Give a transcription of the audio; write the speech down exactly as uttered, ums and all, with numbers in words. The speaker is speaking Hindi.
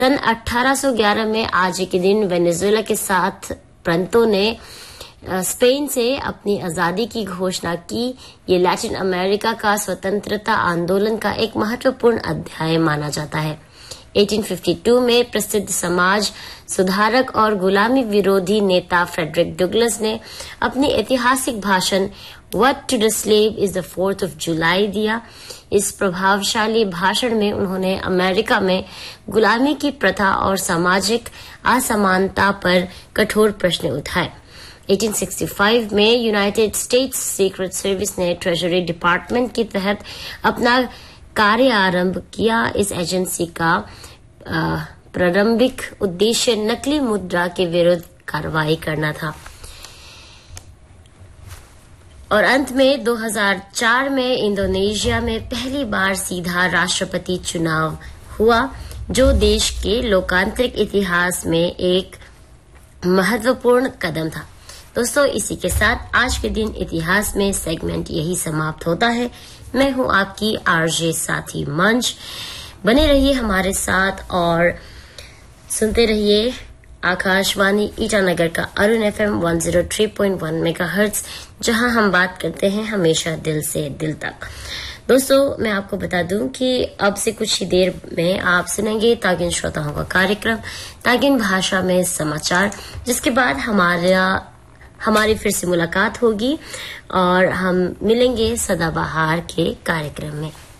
सन अठारह सौ ग्यारह में आज के दिन वेनेजुएला के साथ प्रांतों ने स्पेन से अपनी आजादी की घोषणा की। ये लैटिन अमेरिका का स्वतंत्रता आंदोलन का एक महत्वपूर्ण अध्याय माना जाता है। अठारह सौ बावन में प्रसिद्ध समाज सुधारक और गुलामी विरोधी नेता फ्रेडरिक डुगलस ने अपनी ऐतिहासिक भाषण what to the slave is the fourth of July दिया। इस प्रभावशाली भाषण में उन्होंने अमेरिका में गुलामी की प्रथा और सामाजिक असमानता पर कठोर प्रश्न उठाए। अठारह सौ पैंसठ में यूनाइटेड स्टेट्स सीक्रेट सर्विस ने ट्रेजरी डिपार्टमेंट के तहत अपना कार्य आरंभ किया। इस एजेंसी का प्रारंभिक उद्देश्य नकली मुद्रा के विरुद्ध कार्रवाई करना था। और अंत में दो हज़ार चार में इंडोनेशिया में पहली बार सीधा राष्ट्रपति चुनाव हुआ, जो देश के लोकतांत्रिक इतिहास में एक महत्वपूर्ण कदम था। दोस्तों, इसी के साथ आज के दिन इतिहास में सेगमेंट यही समाप्त होता है। मैं हूं आपकी आरजे साथी मंच। बने रहिए हमारे साथ और सुनते रहिए आकाशवाणी ईटानगर का अरुण एफएम एक सौ तीन पॉइंट एक मेगाहर्ट्ज, जहां हम बात करते हैं हमेशा दिल से दिल तक। दोस्तों, मैं आपको बता दूं कि अब से कुछ ही देर में आप सुनेंगे तागिन श्रोताओं का कार्यक्रम तागिन भाषा में समाचार, जिसके बाद हमारा हमारी फिर से मुलाकात होगी और हम मिलेंगे सदाबहार के कार्यक्रम में।